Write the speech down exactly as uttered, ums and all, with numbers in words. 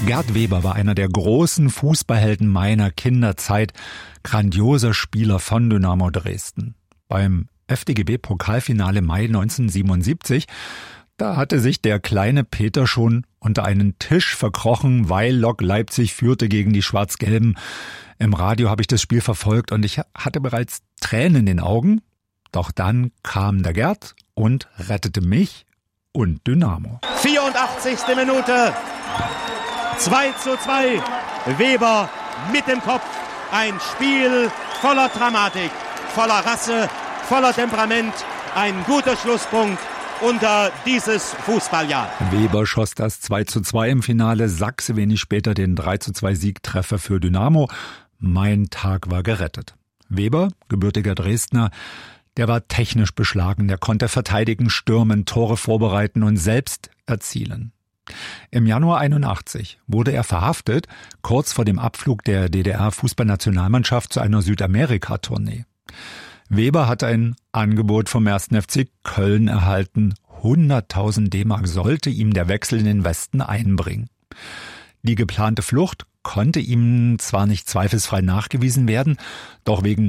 Gerd Weber war einer der großen Fußballhelden meiner Kinderzeit, grandioser Spieler von Dynamo Dresden. Beim F D G B-Pokalfinale Mai neunzehnhundertsiebenundsiebzig, da hatte sich der kleine Peter schon unter einen Tisch verkrochen, weil Lok Leipzig führte gegen die Schwarz-Gelben. Im Radio habe ich das Spiel verfolgt und ich hatte bereits Tränen in den Augen. Doch dann kam der Gerd und rettete mich und Dynamo. vierundachtzigste Minute. zwei zu zwei. Weber mit dem Kopf. Ein Spiel voller Dramatik, voller Rasse, voller Temperament. Ein guter Schlusspunkt unter dieses Fußballjahr. Weber schoss das zwei zu zwei im Finale, Sachse wenig später den drei zu zwei Siegtreffer für Dynamo. Mein Tag war gerettet. Weber, gebürtiger Dresdner, der war technisch beschlagen, der konnte verteidigen, stürmen, Tore vorbereiten und selbst erzielen. Im Januar einundachtzig wurde er verhaftet, kurz vor dem Abflug der D D R-Fußballnationalmannschaft zu einer Südamerika-Tournee. Weber hatte ein Angebot vom ersten F C Köln erhalten. hunderttausend D-Mark sollte ihm der Wechsel in den Westen einbringen. Die geplante Flucht konnte ihm zwar nicht zweifelsfrei nachgewiesen werden, doch wegen